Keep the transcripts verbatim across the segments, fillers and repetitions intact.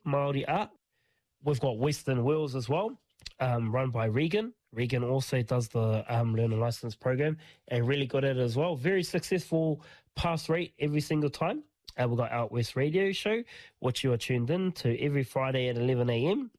Māori art. We've got Western Wheels as well, um, run by Regan. Regan also does the um, Learner License program and really good at it as well. Very successful pass rate every single time. Uh, we've got Out West Radio Show, which you are tuned in to every Friday at eleven a.m.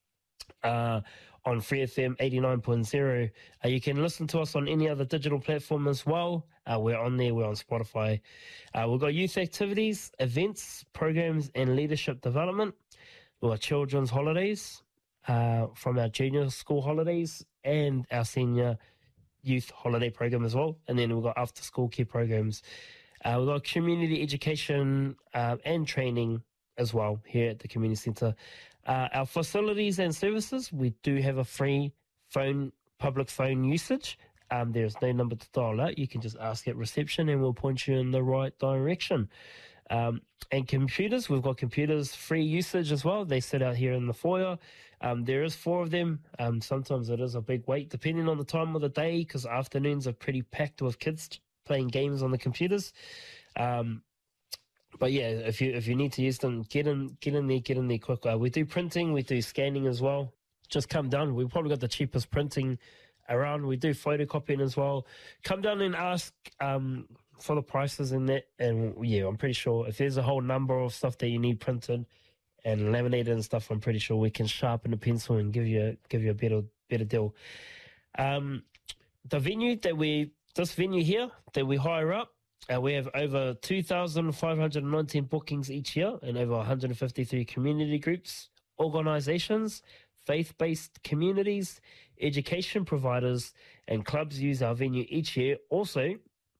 Uh, on Free F M eighty-nine point zero. Uh, you can listen to us on any other digital platform as well. Uh, we're on there. We're on Spotify. Uh, we've got youth activities, events, programs, and leadership development. We've got children's holidays uh, from our junior school holidays and our senior youth holiday program as well. And then we've got after-school care programs. Uh, we've got community education uh, and training as well here at the community centre. Uh, our facilities and services, we do have a free phone, public phone usage. Um, there's no number to dial out. You can just ask at reception and we'll point you in the right direction. Um, and computers, we've got computers free usage as well. They sit out here in the foyer. Um, there is four of them. Um, sometimes it is a big wait depending on the time of the day because afternoons are pretty packed with kids playing games on the computers. Um, But yeah, if you if you need to use them, get in get in there, get in there quick. Uh, we do printing, we do scanning as well. Just come down. We've probably got the cheapest printing around. We do photocopying as well. Come down and ask um, for the prices in that. And yeah, I'm pretty sure if there's a whole number of stuff that you need printed and laminated and stuff, I'm pretty sure we can sharpen a pencil and give you give you a better better deal. Um, the venue that we this venue here that we hire up. Uh, we have over two thousand five hundred nineteen bookings each year and over one hundred fifty-three community groups, organisations, faith-based communities, education providers and clubs use our venue each year. Also,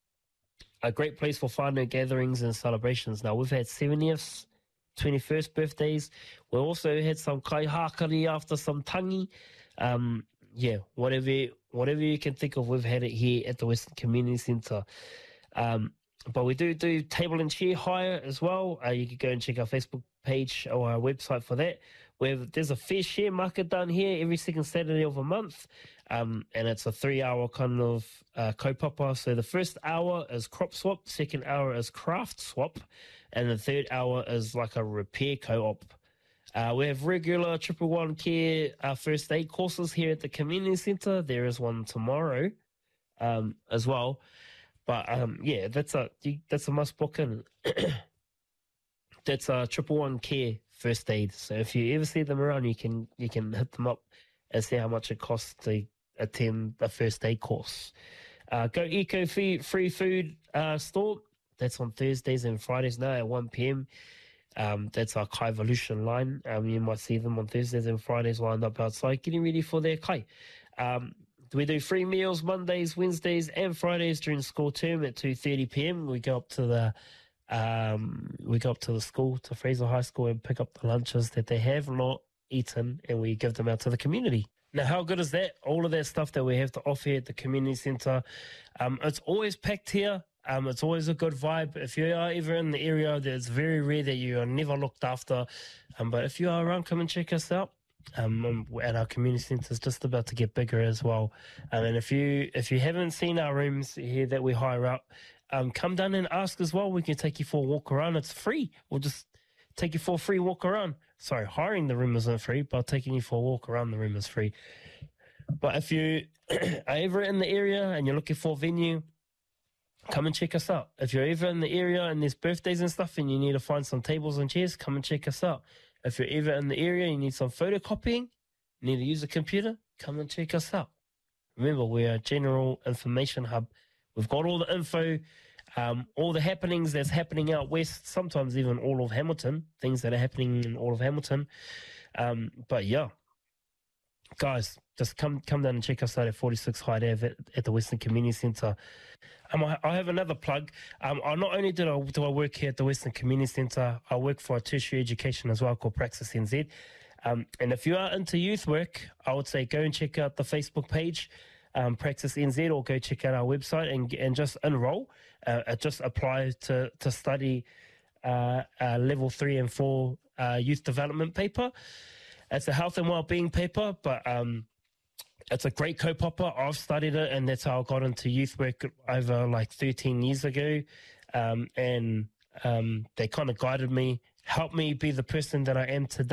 a great place for whānau gatherings and celebrations. Now, we've had seventieths, twenty-first birthdays. We also had some kaihākari after some tangi. Um, yeah, whatever, whatever you can think of, we've had it here at the Western Community Centre. Um, but we do do table and chair hire as well. Uh, you can go and check our Facebook page or our website for that. We have, there's a fair share market down here every second Saturday of a month, um, and it's a three-hour kind of uh, kaupapa. So the first hour is crop swap, second hour is craft swap, and the third hour is like a repair co-op. Uh, we have regular triple one care uh, first aid courses here at the community centre. There is one tomorrow um, as well. But um, yeah, that's a that's a must book in. That's a triple one care first aid. So if you ever see them around, you can you can hit them up and see how much it costs to attend a first aid course. Uh, Go Eco Free, free Food uh, Store. That's on Thursdays and Fridays now at one p.m. Um, that's our Kai Evolution line. Um, you might see them on Thursdays and Fridays lined up outside getting ready for their Kai. Um, We do free meals Mondays, Wednesdays, and Fridays during school term at two thirty p.m. We go up to the um, we go up to the school to Fraser High School and pick up the lunches that they have not eaten, and we give them out to the community. Now, how good is that? All of that stuff that we have to offer here at the community centre. Um, it's always packed here. Um, it's always a good vibe. If you are ever in the area, it's very rare that you are never looked after. Um, but if you are around, come and check us out. Um, and our community centre is just about to get bigger as well. Um, and if you if you haven't seen our rooms here that we hire out, um, come down and ask as well. We can take you for a walk around. It's free. We'll just take you for a free walk around. Sorry, hiring the room isn't free, but taking you for a walk around the room is free. But if you are ever in the area and you're looking for a venue, come and check us out. If you're ever in the area and there's birthdays and stuff and you need to find some tables and chairs, come and check us out. If you're ever in the area and you need some photocopying, you need to use a computer, come and check us out. Remember, we're a general information hub. We've got all the info, um, all the happenings that's happening out west, sometimes even all of Hamilton, things that are happening in all of Hamilton. Um, but yeah, guys, just come come down and check us out at forty-six Hyde Ave at, at the Western Community Centre. Um, I, I have another plug. Um, I not only do I, do I work here at the Western Community Centre, I work for a tertiary education as well called Praxis N Z. Um, and if you are into youth work, I would say go and check out the Facebook page, um, Praxis N Z, or go check out our website and and just enroll. Uh, just apply to to study uh, uh, level three and four uh, youth development paper. It's a health and wellbeing paper, but um, it's a great kaupapa. I've studied it, and that's how I got into youth work over like thirteen years ago. Um, and um, they kind of guided me, helped me be the person that I am today.